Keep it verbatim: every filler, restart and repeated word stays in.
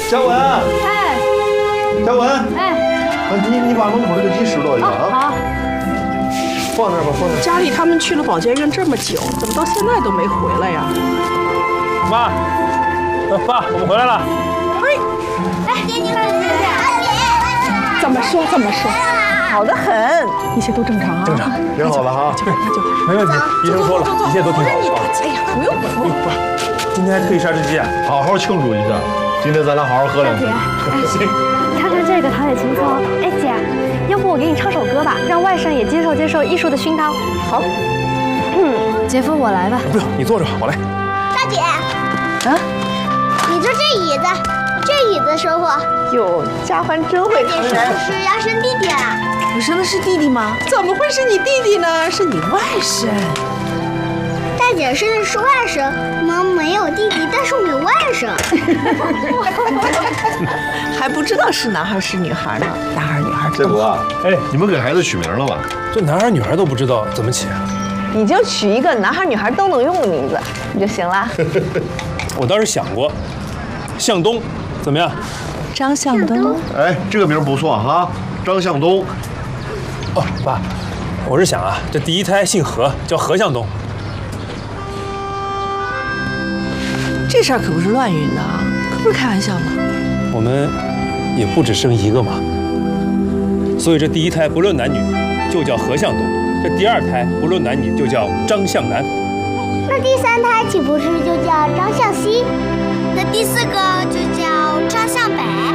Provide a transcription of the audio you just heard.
嘉文， 哎， 嘉文， 哎， 你你把门口那个鸡拾掇一下啊。 好。 放那儿吧，放那儿。 家里他们去了保健院这么久，怎么到现在都没回来呀？ 妈，爸，我们回来了。 哎，爹，你来，爹爹。 怎么说怎么说？好得很，一切都正常啊。 正常， 挺好的哈。 那就那就没问题，医生说了，一切都挺好的。 哎呀，不用不用。 今天还特意杀只鸡啊， 好好庆祝一下。今天咱俩好好喝两瓶。 行。 你看看这个陶冶情操。哎，姐，要不我给你唱首歌吧，让外甥也接受接受艺术的熏陶。 好。 嗯，姐夫我来吧。 不用，你坐着吧，我来。 大姐， 啊， 你坐这椅子，这椅子收获。 哟，佳欢真会姐是不是要生弟弟啊？ 我生的是弟弟吗？怎么会是你弟弟呢？是你外甥。 大姐生的是外甥，我们没有弟弟，但是我们有外甥。 还不知道是男孩是女孩呢，男孩女孩这不啊， 哎， 你们给孩子取名了吧？ 这男孩女孩都不知道怎么起啊？ 你就取一个男孩女孩都能用的名字，你就行了。 我倒是想过，向东，怎么样？ 张向东。 哎，这个名不错哈，张向东。 哦，爸，我是想啊，这第一胎姓何，叫何向东。 这事儿可不是乱运的啊，可不是开玩笑嘛。 我们也不只生一个嘛，所以这第一胎不论男女，就叫何向东；这第二胎不论男女，就叫张向南。 那第三胎岂不是就叫张向西？那第四个就叫张向北？